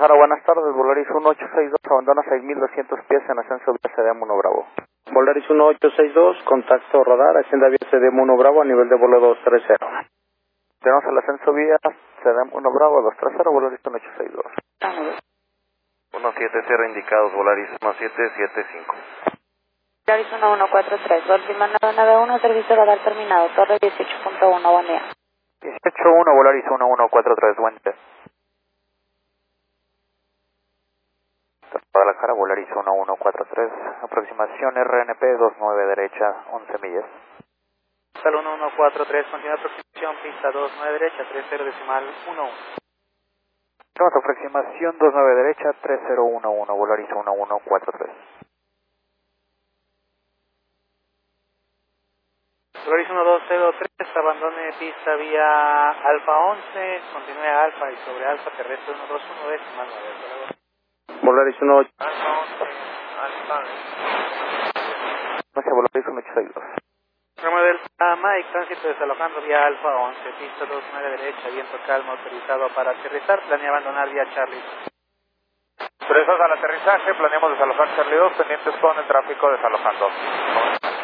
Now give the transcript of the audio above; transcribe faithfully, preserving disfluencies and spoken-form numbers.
Guadalajara, buenas tardes, Volaris uno ocho seis dos, abandona seis mil doscientos pies en ascenso vía C D M uno Bravo. Volaris uno ocho seis dos, contacto radar, ascienda vía C D M uno Bravo a nivel de vuelo dos tres cero. Tenemos el ascenso vía C D M uno Bravo dos tres cero, Volaris uno ocho seis dos. uno siete cero indicados, Volaris uno siete siete cinco. Volaris uno uno cuatro tres, Baltimore nueve uno, servicio radar terminado, torre dieciocho punto uno, buen día. dieciocho uno, Volaris uno uno cuatro tres, buen día. Guadalajara, Volaris uno uno cuatro tres, aproximación R N P dos nueve derecha, once millas. Sal uno uno cuatro tres, continúa aproximación, pista dos nueve derecha, tres cero decimal uno uno. Tenemos aproximación dos nueve derecha, tres cero uno uno, Volaris uno uno cuatro tres. Volaris uno dos cero tres, abandone pista vía Alfa once, continúe a Alfa y sobre Alfa terrestre uno dos uno decimal nueve. Volaris uno ocho. Alfa once, Alfa. No sé, Volaris uno ocho seis dos. Roma Delta Mike, tránsito desalojando vía Alfa once, pista dos nueve derecha, viento calmo autorizado para aterrizar, planea abandonar vía Charlie. Presas al aterrizaje, planeamos desalojar Charlie dos, pendientes con el tráfico desalojando.